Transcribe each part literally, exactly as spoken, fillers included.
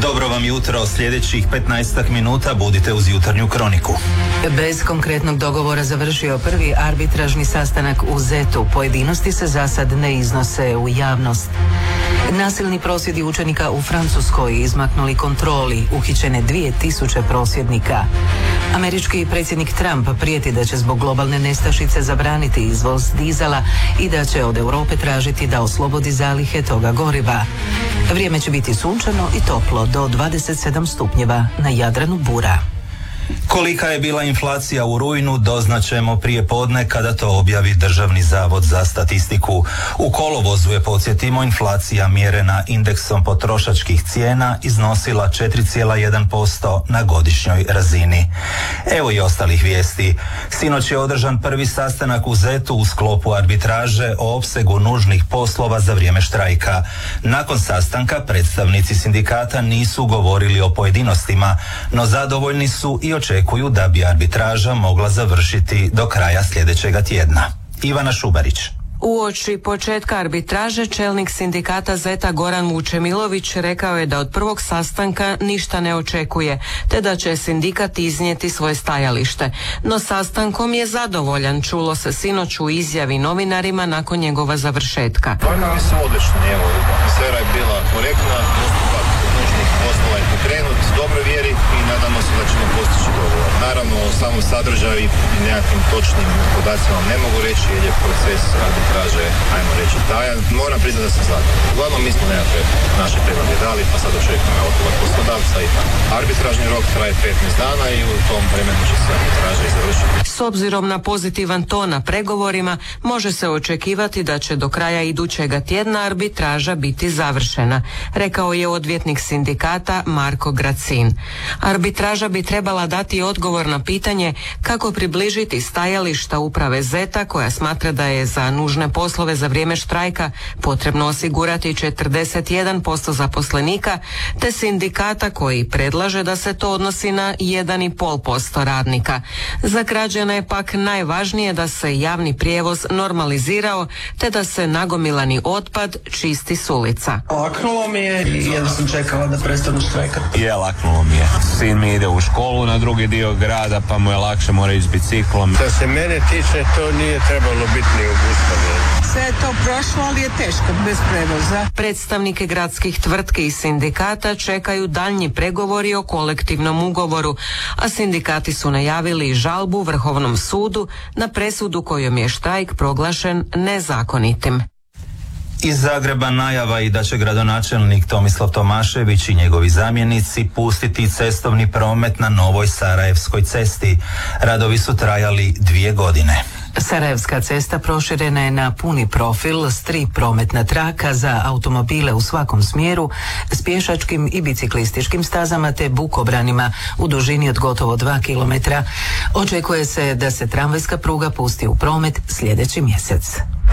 Dobro vam jutro, sljedećih petnaestak minuta budite uz jutarnju kroniku. Bez konkretnog dogovora završio prvi arbitražni sastanak u Zetu. Pojedinosti se za sad ne iznose u javnost. Nasilni prosvjedi učenika u Francuskoj izmaknuli kontroli, uhićene dvije tisuće prosvjednika. Američki predsjednik Trump prijeti da će zbog globalne nestašice zabraniti izvoz dizela i da će od Europe tražiti da oslobodi zalihe toga goriva. Vrijeme će biti sunčano i toplo do dvadeset sedam stupnjeva, na Jadranu bura. Kolika je bila inflacija u rujnu doznaćemo prije podne kada to objavi Državni zavod za statistiku. U kolovozu je, podsjetimo, inflacija mjerena indeksom potrošačkih cijena iznosila četiri zarez jedan posto na godišnjoj razini. Evo i ostalih vijesti. Sinoć je održan prvi sastanak u Zetu u sklopu arbitraže o opsegu nužnih poslova za vrijeme štrajka. Nakon sastanka predstavnici sindikata nisu govorili o pojedinostima, no zadovoljni su i očekuju da bi arbitraža mogla završiti do kraja sljedećega tjedna. Ivana Šubarić. Uoči početka arbitraže čelnik sindikata Zeta Goran Vučemilović rekao je da od prvog sastanka ništa ne očekuje, te da će sindikat iznijeti svoje stajalište. No sastankom je zadovoljan, čulo se sinoć u izjavi novinarima nakon njegova završetka. Oni su odlični, evo, atmosfera je bila korektna, postupak nužnih poslova je pokrenut s dobroj vjeri i nadamo se da ćemo postići dogovor. Naravno, o samom sadržaju i nekakvim točnim podacima ne mogu reći jer je proces arbitraže, ajmo reći, tajan. Moram priznati da sam zadovoljan. Uglavnom mi smo nekakve naše prijedloge dali, pa sad očekujemo odgovor poslodavca i tako. Arbitražni rok traje petnaest dana i u tom vremenu će se arbitraža i završiti. S obzirom na pozitivan ton na pregovorima, može se očekivati da će do kraja idućega tjedna arbitraža biti završena, rekao je odvjetnik sindikata Marko Gracin. Arbitraža bi trebala dati odgovor na pitanje kako približiti stajališta uprave Zeta, koja smatra da je za nužne poslove za vrijeme štrajka potrebno osigurati četrdeset jedan posto zaposlenika, te sindikata koji predlaže da se to odnosi na jedan zarez pet posto radnika. Za građane je pak najvažnije da se javni prijevoz normalizirao, te da se nagomilani otpad čisti s ulica. Laknulo mi je i jedno sam čekala da prestanu štrajkati. Je, laknulo mi je. Sin mi ide u školu na drugi dio grada, pa mu je lakše, mora ići biciklom. Što se mene tiče, to nije trebalo biti ni obustavljeno. Sve je to prošlo, ali je teško bez prevoza. Predstavnike gradskih tvrtki i sindikata čekaju daljnji pregovori o kolektivnom ugovoru, a sindikati su najavili žalbu Vrhovnom sudu na presudu kojom je štrajk proglašen nezakonitim. Iz Zagreba najava i da će gradonačelnik Tomislav Tomašević i njegovi zamjenici pustiti cestovni promet na novoj Sarajevskoj cesti. Radovi su trajali dvije godine. Sarajevska cesta proširena je na puni profil s tri prometna traka za automobile u svakom smjeru, s pješačkim i biciklističkim stazama te bukobranima u dužini od gotovo dva kilometra. Očekuje se da se tramvajska pruga pusti u promet sljedeći mjesec.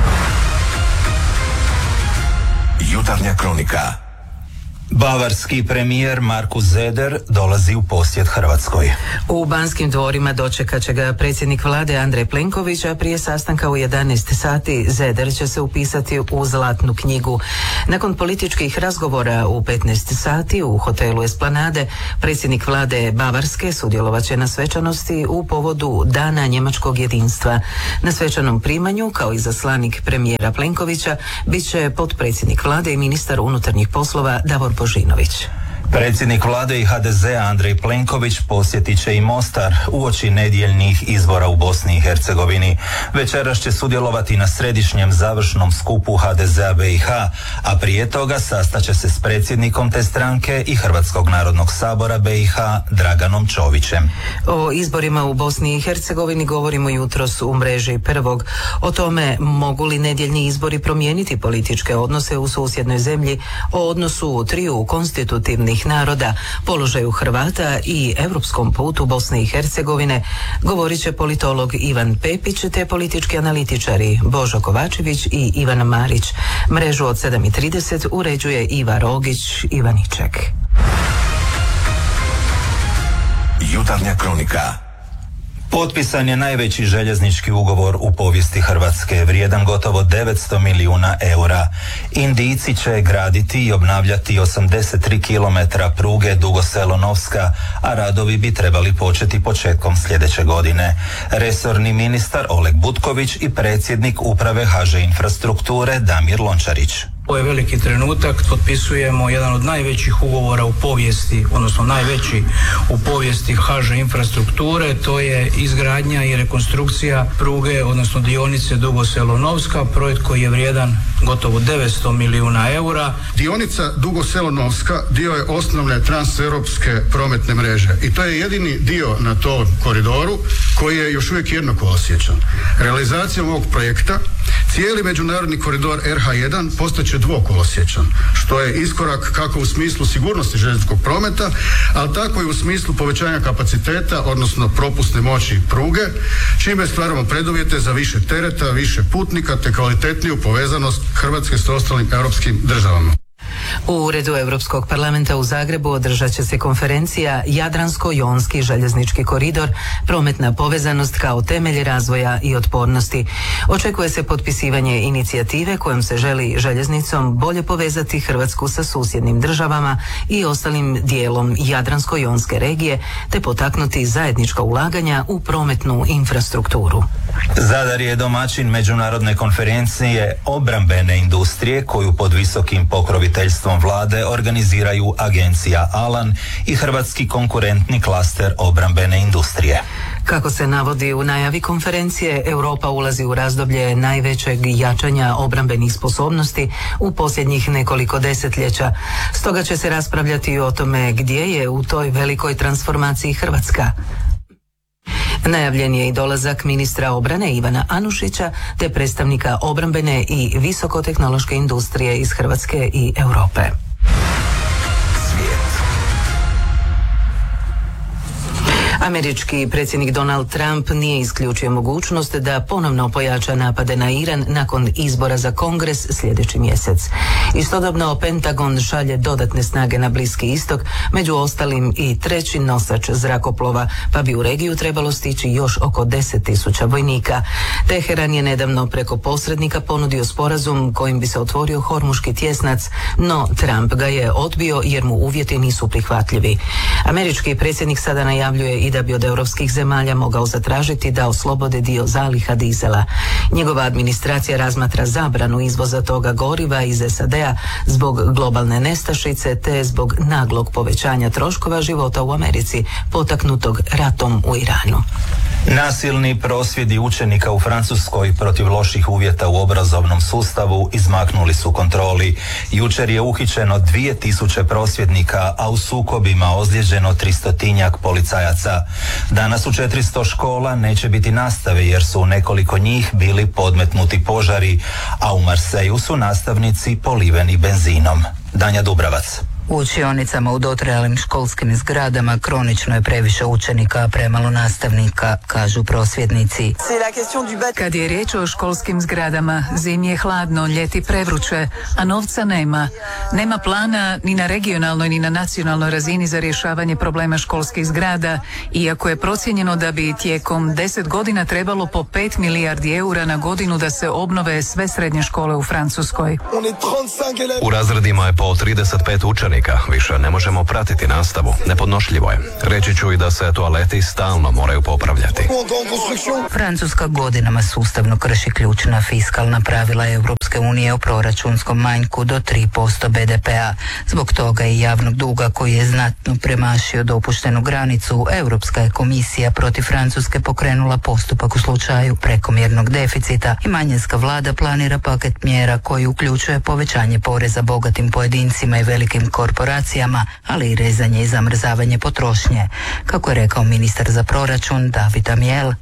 Jutarnja kronika. Bavarski premijer Markus Söder dolazi u posjet Hrvatskoj. U Banskim dvorima dočekat će ga predsjednik vlade Andrej Plenković, a prije sastanka u jedanaest sati Söder će se upisati u Zlatnu knjigu. Nakon političkih razgovora u petnaest sati u hotelu Esplanade, predsjednik vlade Bavarske sudjelovat će na svečanosti u povodu Dana njemačkog jedinstva. Na svečanom primanju, kao i izaslanik premijera Plenkovića, bit će potpredsjednik vlade i ministar unutarnjih poslova Davor Božinović. Predsjednik vlade i ha de zea Andrej Plenković posjetit će i Mostar uoči nedjeljnih izbora u Bosni i Hercegovini. Večeras će sudjelovati na središnjem završnom skupu ha de zea be i ha, a prije toga sastaće se s predsjednikom te stranke i Hrvatskog narodnog sabora be i ha Draganom Čovićem. O izborima u Bosni i Hercegovini govorimo jutros u mreži Prvog. O tome mogu li nedjeljni izbori promijeniti političke odnose u susjednoj zemlji, o odnosu triju konstitutivnih naroda, položaju Hrvata i europskom putu Bosne i Hercegovine, govorit će politolog Ivan Pepić te politički analitičari Božo Kovačević i Ivan Marić. Mrežu od sedam i trideset uređuje Iva Rogić Ivaniček. Jutarnja kronika. Potpisan je najveći željeznički ugovor u povijesti Hrvatske, vrijedan gotovo devetsto milijuna eura. Indijci će graditi i obnavljati osamdeset tri kilometra pruge Dugo Selo-Novska, a radovi bi trebali početi početkom sljedeće godine. Resorni ministar Oleg Butković i predsjednik uprave H Ž Infrastrukture Damir Lončarić. Ovo je veliki trenutak, potpisujemo jedan od najvećih ugovora u povijesti, odnosno najveći u povijesti H Ž Infrastrukture, to je izgradnja i rekonstrukcija pruge, odnosno dionice Dugo Selo-Novska, projekt koji je vrijedan gotovo devetsto milijuna eura. Dionica Dugo Selo-Novska dio je osnovne transeuropske prometne mreže i to je jedini dio na tom koridoru koji je još uvijek jednokolosječan. Realizacijom ovog projekta cijeli međunarodni koridor R H jedan postaće dvokolosječan, što je iskorak kako u smislu sigurnosti željezničkog prometa, ali tako i u smislu povećanja kapaciteta, odnosno propusne moći pruge, čime stvaramo preduvjete za više tereta, više putnika te kvalitetniju povezanost Hrvatske s ostalim europskim državama. U Uredu Europskog parlamenta u Zagrebu održat će se konferencija Jadransko-jonski željeznički koridor, prometna povezanost kao temelj razvoja i otpornosti. Očekuje se potpisivanje inicijative kojom se želi željeznicom bolje povezati Hrvatsku sa susjednim državama i ostalim dijelom Jadransko-jonske regije, te potaknuti zajednička ulaganja u prometnu infrastrukturu. Zadar je domaćin međunarodne konferencije obrambene industrije koju pod visokim pokroviteljstvom vlade organiziraju agencija Alan i Hrvatski konkurentni klaster obrambene industrije. Kako se navodi u najavi konferencije, Europa ulazi u razdoblje najvećeg jačanja obrambenih sposobnosti u posljednjih nekoliko desetljeća. Stoga će se raspravljati o tome gdje je u toj velikoj transformaciji Hrvatska. Najavljen je i dolazak ministra obrane Ivana Anušića te predstavnika obrambene i visokotehnološke industrije iz Hrvatske i Europe. Američki predsjednik Donald Trump nije isključio mogućnost da ponovno pojača napade na Iran nakon izbora za Kongres sljedeći mjesec. Istodobno Pentagon šalje dodatne snage na Bliski istok, među ostalim i treći nosač zrakoplova, pa bi u regiju trebalo stići još oko deset tisuća vojnika. Teheran je nedavno preko posrednika ponudio sporazum kojim bi se otvorio Hormuški tjesnac, no Trump ga je odbio jer mu uvjeti nisu prihvatljivi. Američki predsjednik sada najavljuje i da bi od europskih zemalja mogao zatražiti da oslobode dio zaliha dizela. Njegova administracija razmatra zabranu izvoza toga goriva iz S A D-a zbog globalne nestašice te zbog naglog povećanja troškova života u Americi potaknutog ratom u Iranu. Nasilni prosvjedi učenika u Francuskoj protiv loših uvjeta u obrazovnom sustavu izmaknuli su kontroli. Jučer je uhićeno dvije tisuće prosvjednika, a u sukobima ozlijeđeno tristotinjak policajaca. Danas u četiristo škola neće biti nastave jer su u nekoliko njih bili podmetnuti požari, a u Marseju su nastavnici poliveni benzinom. Danja Dubravac. U učionicama u dotrajalim školskim zgradama kronično je previše učenika, a premalo nastavnika, kažu prosvjednici. Kad je riječ o školskim zgradama, zimi je hladno, ljeti prevruće, a novca nema. Nema plana ni na regionalnoj ni na nacionalnoj razini za rješavanje problema školskih zgrada, iako je procijenjeno da bi tijekom deset godina trebalo po pet milijardi eura na godinu da se obnove sve srednje škole u Francuskoj. U razredima je po trideset pet učenika. Više ne možemo pratiti nastavu. Nepodnošljivo je. Reći ću i da se toaleti stalno moraju popravljati. Francuska godinama sustavno krši ključna fiskalna pravila Europske unije o proračunskom manjku do tri posto B D P-a. Zbog toga i javnog duga koji je znatno premašio dopuštenu granicu, Europska je komisija protiv Francuske pokrenula postupak u slučaju prekomjernog deficita i manjinska vlada planira paket mjera koji uključuje povećanje poreza bogatim pojedincima i velikim korporacijama, ali i rezanje i zamrzavanje potrošnje. Kako je rekao ministar za proračun David Amiel.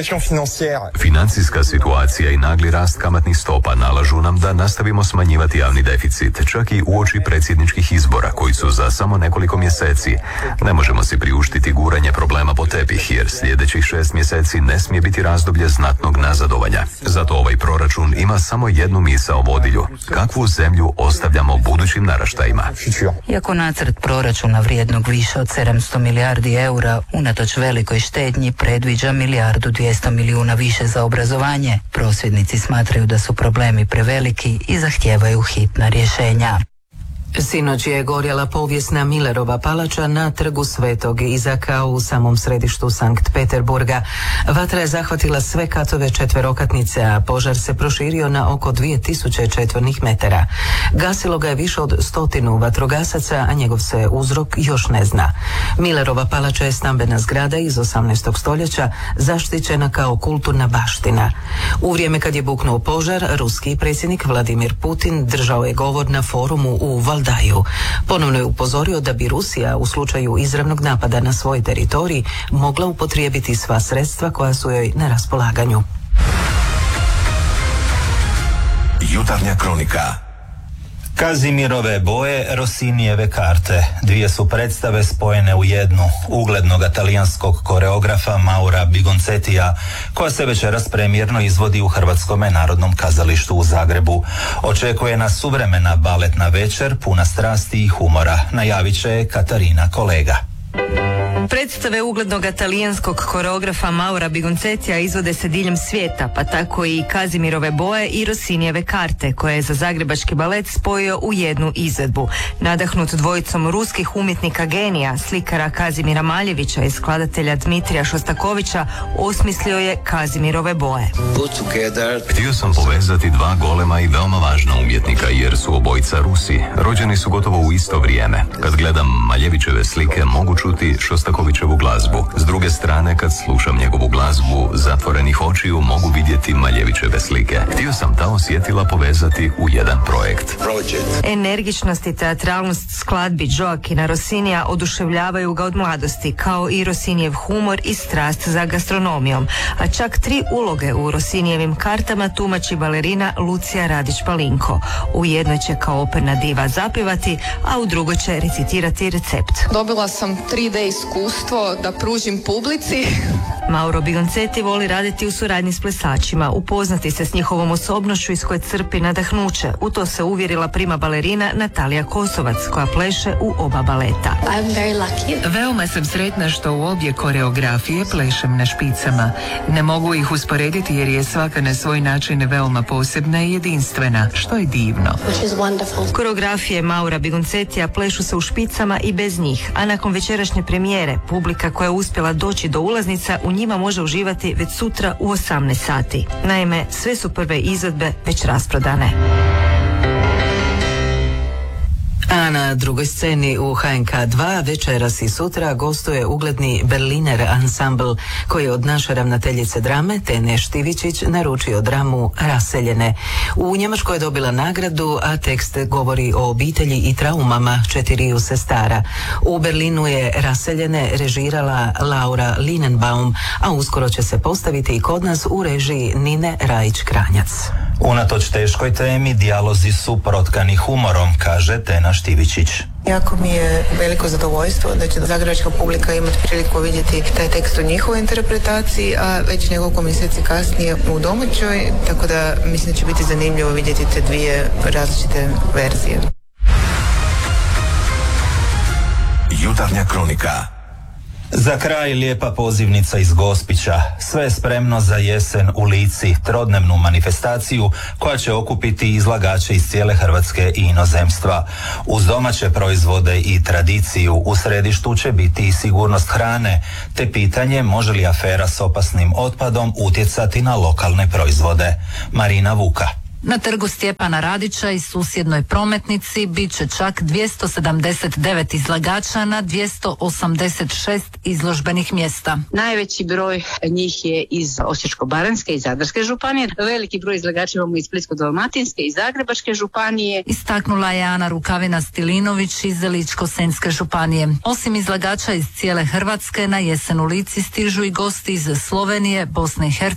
Financijska situacija i nagli rast kamatnih stopa nalažu nam da nastavimo smanjivati javni deficit, čak i uoči predsjedničkih izbora koji su za samo nekoliko mjeseci. Ne možemo si priuštiti guranje problema po tepih, jer sljedećih šest mjeseci ne smije biti razdoblje znatnog nazadovanja. Zato ovaj proračun ima samo jednu misao vodilju. Kakvu zemlju ostavljamo budućim naraštajima? Iako nacrt proračuna vrijednog više od sedamsto milijardi eura unatoč velikoj štednji predviđa milijardu dvjesto milijuna više za obrazovanje, prosvjednici smatraju da su problemi preveliki i zahtijevaju hitna rješenja. Sinoć je gorjela povijesna Millerova palača na trgu Svetog Izaka u samom središtu Sankt Peterburga. Vatra je zahvatila sve katove četverokatnice, a požar se proširio na oko dvije tisuće četvornih metara. Gasilo ga je više od stotinu vatrogasaca, a njegov se uzrok još ne zna. Millerova palača je stambena zgrada iz osamnaestog stoljeća, zaštićena kao kulturna baština. U vrijeme kad je buknuo požar, ruski predsjednik Vladimir Putin držao je govor na forumu u Val Daju. Ponovno je upozorio da bi Rusija u slučaju izravnog napada na svoj teritorij mogla upotrijebiti sva sredstva koja su joj na raspolaganju. Jutarnja kronika. Kazimirove boje, Rossinijeve karte. Dvije su predstave spojene u jednu, uglednog talijanskog koreografa Maura Bigoncetija, koja se večeras premijerno izvodi u Hrvatskom narodnom kazalištu u Zagrebu. Očekuje nas suvremena baletna večer, puna strasti i humora, najavit će Katarina Kolega. Predstave uglednog talijanskog koreografa Maura Bigoncetija izvode se diljem svijeta, pa tako i Kazimirove boje i Rossinijeve karte, koje je za zagrebački balet spojio u jednu izvedbu. Nadahnut dvojicom ruskih umjetnika genija, slikara Kazimira Maljevića i skladatelja Dmitrija Šostakovića, osmislio je Kazimirove boje. Htio sam povezati dva golema i veoma važna umjetnika, jer su obojica Rusi. Rođeni su gotovo u isto vrijeme. Kad gledam Maljevićeve slike, mogu čuti Šostakovićevu glazbu. S druge strane, kad slušam njegovu glazbu zatvorenih očiju, mogu vidjeti Maljevićeve slike. Htio sam ta osjetila povezati u jedan projekt. Energičnost i teatralnost skladbi Joaquina Rossinija oduševljavaju ga od mladosti, kao i Rossinijev humor i strast za gastronomijom. A čak tri uloge u Rossinijevim kartama tumači balerina Lucija Radić-Palinko. U jednoj će kao operna diva zapjevati, a u drugoj će recitirati recept. Dobila sam tri D iskustvo da pružim publici. Mauro Bigoncetti voli raditi u suradnji s plesačima, upoznati se s njihovom osobnošću iz koje crpi nadahnuće. U to se uvjerila prima balerina Natalija Kosovac, koja pleše u oba baleta. Veoma sam sretna što u obje koreografije plešem na špicama. Ne mogu ih usporediti jer je svaka na svoj način veoma posebna i jedinstvena, što je divno. Koreografije Maura Bigoncettija plešu se u špicama i bez njih, a nakon večerašnje premijere, publika koja je uspjela doći do ulaznica u njima može uživati već sutra u osamnaest sati. Naime, sve su prve izvedbe već rasprodane. A na drugoj sceni u H N K dva večeras i sutra gostuje ugledni Berliner ansambl, koji od naše ravnateljice drame Tene Štivičić naručio dramu Raseljene. U Njemačkoj je dobila nagradu, a tekst govori o obitelji i traumama četiriju sestara. U Berlinu je Raseljene režirala Laura Linenbaum, a uskoro će se postaviti i kod nas u režiji Nine Rajić-Kranjac. Unatoč teškoj temi, dijalozi su protkani humorom, kaže Tena Štivičić. Jako mi je veliko zadovoljstvo da će zagrebačka publika imati priliku vidjeti taj tekst u njihovoj interpretaciji, a već nekoliko mjeseci kasnije u domaćoj, tako da mislim da će biti zanimljivo vidjeti te dvije različite verzije. Jutarnja kronika. Za kraj lijepa pozivnica iz Gospića. Sve je spremno za jesen u Lici, trodnevnu manifestaciju koja će okupiti izlagače iz cijele Hrvatske i inozemstva. Uz domaće proizvode i tradiciju u središtu će biti i sigurnost hrane, te pitanje može li afera s opasnim otpadom utjecati na lokalne proizvode. Marina Vuka. Na trgu Stjepana Radića i susjednoj prometnici bit će čak dvjesto sedamdeset devet izlagača na dvjesto osamdeset šest izložbenih mjesta. Najveći broj njih je iz Osječko-baranjske i Zadarske županije. Veliki broj izlagača imamo iz Splitsko-dalmatinske i Zagrebačke županije. Istaknula je Ana Rukavina-Stilinović iz Ličko-senjske županije. Osim izlagača iz cijele Hrvatske, na jesen u Lici stižu i gosti iz Slovenije, Bosne i Hercegovine,